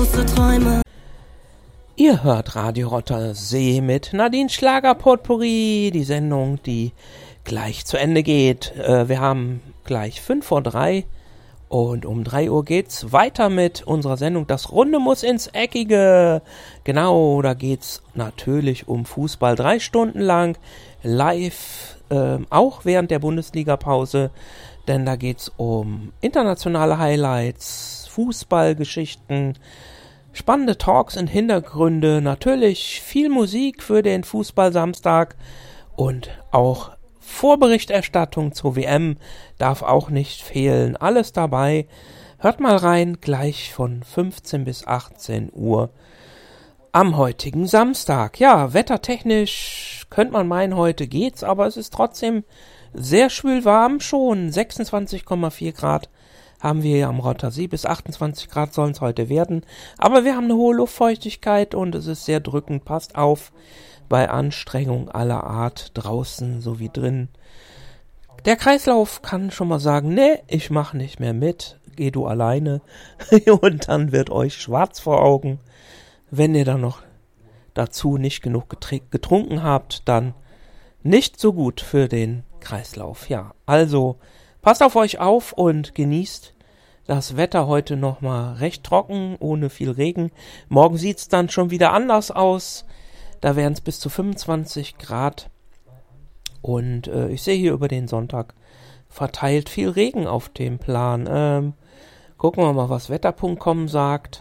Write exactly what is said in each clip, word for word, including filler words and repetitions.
große Träume. Ihr hört Radio Rottersee mit Nadine Schlager Potpourri, die Sendung, die gleich zu Ende geht. Äh, wir haben gleich fünf vor drei und um drei Uhr geht's weiter mit unserer Sendung Das Runde muss ins Eckige. Genau, da geht's natürlich um Fußball drei Stunden lang, live, äh, auch während der Bundesliga-Pause, denn da geht's um internationale Highlights, Fußballgeschichten, spannende Talks und Hintergründe, natürlich viel Musik für den Fußball-Samstag und auch Vorberichterstattung zur W M darf auch nicht fehlen. Alles dabei. Hört mal rein, gleich von fünfzehn bis achtzehn Uhr am heutigen Samstag. Ja, wettertechnisch könnte man meinen, heute geht's, aber es ist trotzdem sehr schwül warm schon. sechsundzwanzig Komma vier Grad haben wir hier am Rottersee, bis achtundzwanzig Grad sollen es heute werden. Aber wir haben eine hohe Luftfeuchtigkeit und es ist sehr drückend. Passt auf bei Anstrengung aller Art, draußen sowie drin. Der Kreislauf kann schon mal sagen, ne, ich mache nicht mehr mit, geh du alleine. Und dann wird euch schwarz vor Augen. Wenn ihr dann noch dazu nicht genug getrunken habt, dann nicht so gut für den Kreislauf. Ja, also passt auf euch auf und genießt das Wetter heute nochmal recht trocken, ohne viel Regen. Morgen sieht es dann schon wieder anders aus. Da wären es bis zu fünfundzwanzig Grad. Und äh, ich sehe hier über den Sonntag verteilt viel Regen auf dem Plan. Ähm, gucken wir mal, was wetter punkt com sagt.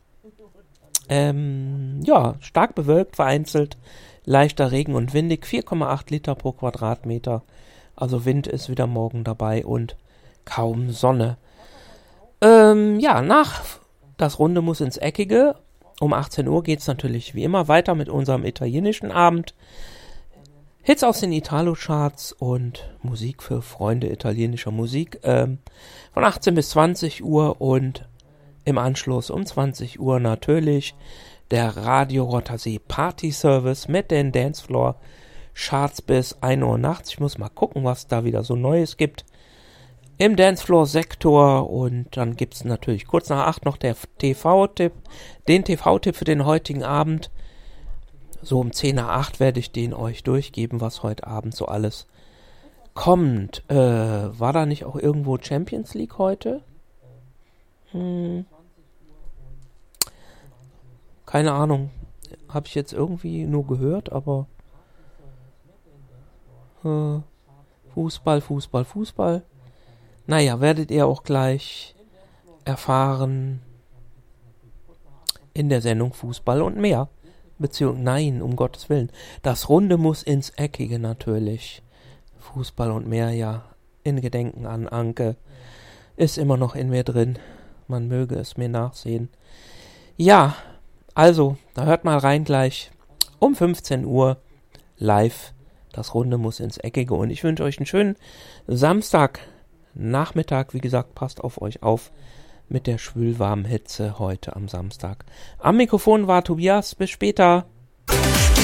Ähm, ja, stark bewölkt, vereinzelt, leichter Regen und windig, vier Komma acht Liter pro Quadratmeter. Also Wind ist wieder morgen dabei und kaum Sonne. Ähm, ja, nach das Runde muss ins Eckige. Um achtzehn Uhr geht es natürlich wie immer weiter mit unserem italienischen Abend. Hits aus den Italo-Charts und Musik für Freunde italienischer Musik. Ähm, von achtzehn bis zwanzig Uhr und im Anschluss um zwanzig Uhr natürlich der Radio Rottersee Party Service mit den Dancefloor Charts bis ein Uhr nachts. Ich muss mal gucken, was da wieder so Neues gibt im Dancefloor-Sektor. Und dann gibt es natürlich kurz nach acht noch der T V-Tipp, den T V-Tipp für den heutigen Abend. So um zehn nach acht werde ich den euch durchgeben, was heute Abend so alles kommt. Äh, war da nicht auch irgendwo Champions League heute? Hm. Keine Ahnung. Habe ich jetzt irgendwie nur gehört, aber äh, Fußball, Fußball, Fußball. Naja, werdet ihr auch gleich erfahren in der Sendung Fußball und mehr. Beziehungsweise, nein, um Gottes Willen. Das Runde muss ins Eckige natürlich. Fußball und mehr, ja. In Gedenken an Anke. Ist immer noch in mir drin. Man möge es mir nachsehen. Ja, also, da hört mal rein gleich. Um fünfzehn Uhr live. Das Runde muss ins Eckige. Und ich wünsche euch einen schönen Samstag. Nachmittag, wie gesagt, passt auf euch auf mit der schwülwarmen Hitze heute am Samstag. Am Mikrofon war Tobias, bis später.